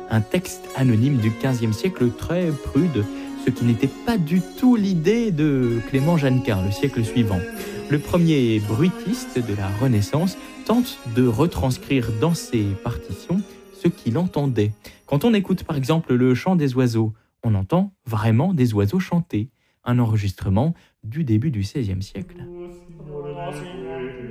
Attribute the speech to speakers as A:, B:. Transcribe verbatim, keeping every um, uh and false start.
A: un texte anonyme du quinzième siècle très prude, ce qui n'était pas du tout l'idée de Clément Jeannequin, le siècle suivant. Le premier bruitiste de la Renaissance tente de retranscrire dans ses partitions ce qu'il entendait. Quand on écoute par exemple le chant des oiseaux, on entend vraiment des oiseaux chanter, un enregistrement du début du seizième siècle.